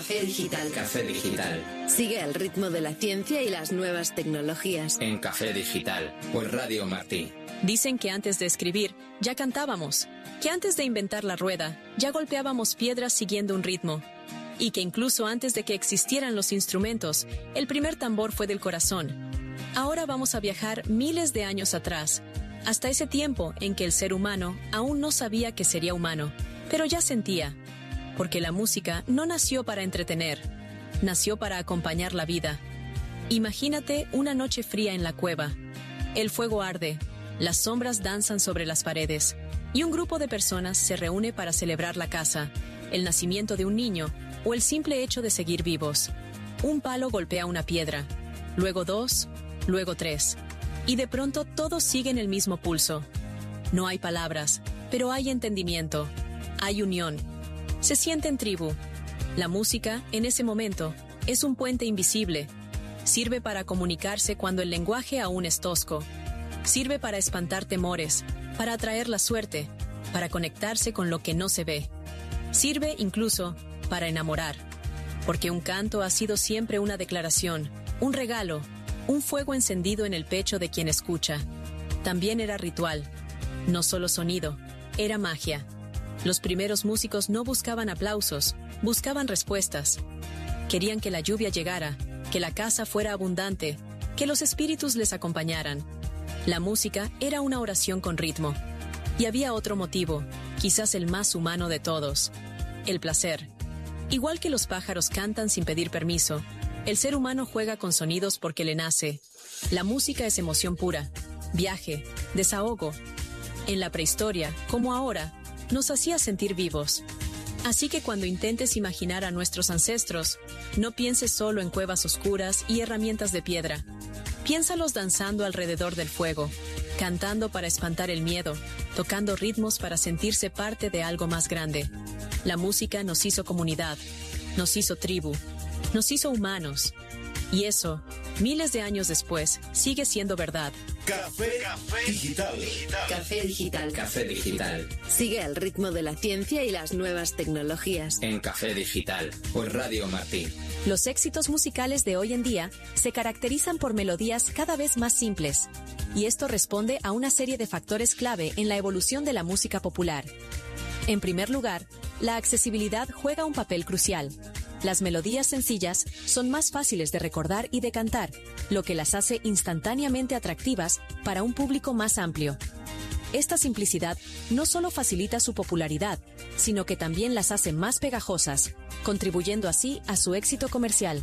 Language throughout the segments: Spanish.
Café Digital. Café Digital. Sigue el ritmo de la ciencia y las nuevas tecnologías. En Café Digital, por Radio Martí. Dicen que antes de escribir, ya cantábamos. Que antes de inventar la rueda, ya golpeábamos piedras siguiendo un ritmo. Y que incluso antes de que existieran los instrumentos, el primer tambor fue del corazón. Ahora vamos a viajar miles de años atrás, hasta ese tiempo en que el ser humano aún no sabía que sería humano, pero ya sentía. Porque la música no nació para entretener, nació para acompañar la vida. Imagínate una noche fría en la cueva. El fuego arde, las sombras danzan sobre las paredes, y un grupo de personas se reúne para celebrar la casa, el nacimiento de un niño o el simple hecho de seguir vivos. Un palo golpea una piedra, luego 2, luego 3, y de pronto todos siguen el mismo pulso. No hay palabras, pero hay entendimiento, hay unión. Se sienten tribu. La música, en ese momento, es un puente invisible. Sirve para comunicarse cuando el lenguaje aún es tosco. Sirve para espantar temores, para atraer la suerte, para conectarse con lo que no se ve. Sirve incluso para enamorar. Porque un canto ha sido siempre una declaración, un regalo, un fuego encendido en el pecho de quien escucha. También era ritual. No solo sonido, era magia. Los primeros músicos no buscaban aplausos, buscaban respuestas. Querían que la lluvia llegara, que la casa fuera abundante, que los espíritus les acompañaran. La música era una oración con ritmo. Y había otro motivo, quizás el más humano de todos: el placer. Igual que los pájaros cantan sin pedir permiso, el ser humano juega con sonidos porque le nace. La música es emoción pura, viaje, desahogo. En la prehistoria, como ahora, nos hacía sentir vivos. Así que cuando intentes imaginar a nuestros ancestros, no pienses solo en cuevas oscuras y herramientas de piedra. Piénsalos danzando alrededor del fuego, cantando para espantar el miedo, tocando ritmos para sentirse parte de algo más grande. La música nos hizo comunidad, nos hizo tribu, nos hizo humanos. Y eso, miles de años después, sigue siendo verdad. Café Digital. Café Digital. Café Digital. Sigue el ritmo de la ciencia y las nuevas tecnologías. En Café Digital, por Radio Martí. Los éxitos musicales de hoy en día se caracterizan por melodías cada vez más simples. Y esto responde a una serie de factores clave en la evolución de la música popular. En primer lugar, la accesibilidad juega un papel crucial. Las melodías sencillas son más fáciles de recordar y de cantar, lo que las hace instantáneamente atractivas para un público más amplio. Esta simplicidad no solo facilita su popularidad, sino que también las hace más pegajosas, contribuyendo así a su éxito comercial.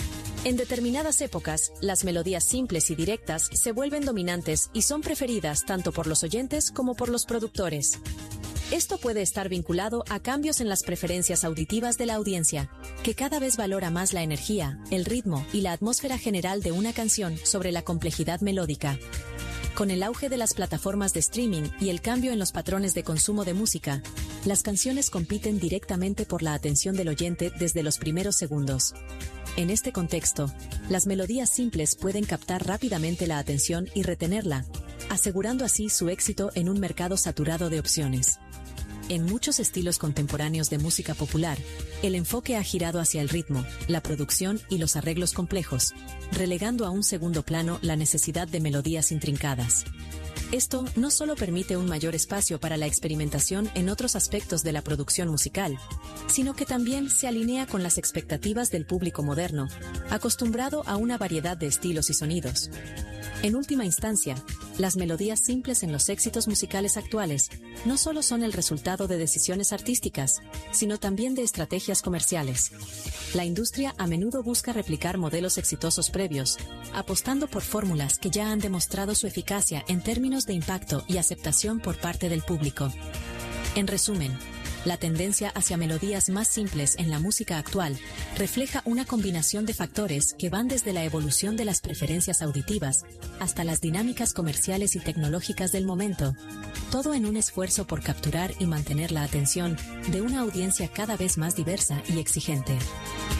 En determinadas épocas, las melodías simples y directas se vuelven dominantes y son preferidas tanto por los oyentes como por los productores. Esto puede estar vinculado a cambios en las preferencias auditivas de la audiencia, que cada vez valora más la energía, el ritmo y la atmósfera general de una canción sobre la complejidad melódica. Con el auge de las plataformas de streaming y el cambio en los patrones de consumo de música, las canciones compiten directamente por la atención del oyente desde los primeros segundos. En este contexto, las melodías simples pueden captar rápidamente la atención y retenerla, asegurando así su éxito en un mercado saturado de opciones. En muchos estilos contemporáneos de música popular, el enfoque ha girado hacia el ritmo, la producción y los arreglos complejos, relegando a un segundo plano la necesidad de melodías intrincadas. Esto no solo permite un mayor espacio para la experimentación en otros aspectos de la producción musical, sino que también se alinea con las expectativas del público moderno, acostumbrado a una variedad de estilos y sonidos. En última instancia, las melodías simples en los éxitos musicales actuales no solo son el resultado de decisiones artísticas, sino también de estrategias comerciales. La industria a menudo busca replicar modelos exitosos previos, apostando por fórmulas que ya han demostrado su eficacia en términos de impacto y aceptación por parte del público. En resumen, la tendencia hacia melodías más simples en la música actual refleja una combinación de factores que van desde la evolución de las preferencias auditivas hasta las dinámicas comerciales y tecnológicas del momento, todo en un esfuerzo por capturar y mantener la atención de una audiencia cada vez más diversa y exigente.